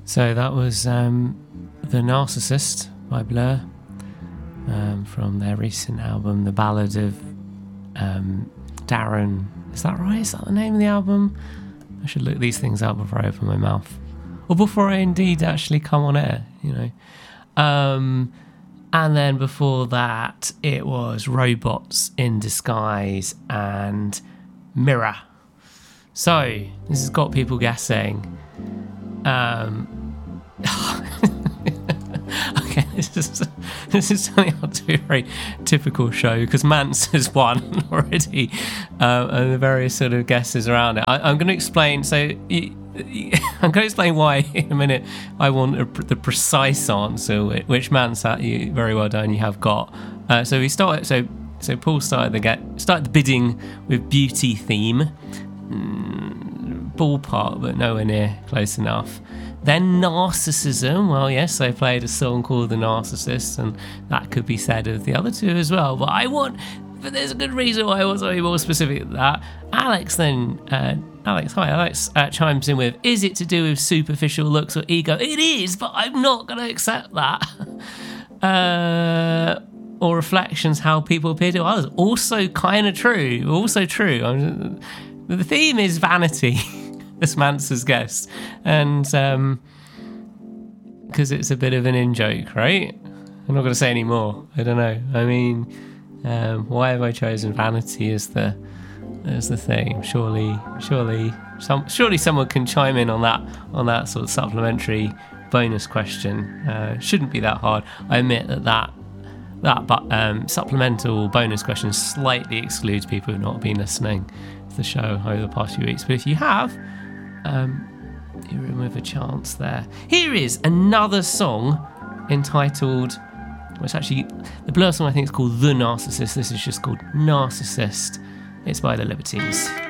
So that was The Narcissist by Blur, from their recent album, The Ballad of Darren. Is that right? Is that the name of the album? I should look these things up before I open my mouth. Or before I indeed actually come on air, you know. And then before that, it was Robots in Disguise and Mirror. So, this has got people guessing. Okay, this is turning out to be a very typical show because Mance has won already, and the various sort of guesses around it. I'm going to explain. So, I'm going to explain why in a minute. I want the precise answer, which Mance, you very well done. You have got. So we started. So Paul started the bidding with beauty theme. Ballpark, but nowhere near close enough. Then narcissism. Well, yes, they played a song called The Narcissist, and that could be said of the other two as well. But there's a good reason why I want to be more specific than that. Alex chimes in with, is it to do with superficial looks or ego? It is, but I'm not going to accept that. Or reflections, how people appear to others. Also kind of true. The theme is vanity, as Mance has guessed. And because it's a bit of an in-joke, right? I'm not going to say any more. I don't know. I mean, why have I chosen vanity as the theme? Surely someone can chime in on that sort of supplementary bonus question. Shouldn't be that hard. I admit that supplemental bonus question slightly excludes people who've not been listening to the show over the past few weeks. But if you have, you're in with a chance there. Here is another song entitled, well, it's actually, the Blur song I think is called The Narcissist. This is just called Narcissist. It's by The Libertines.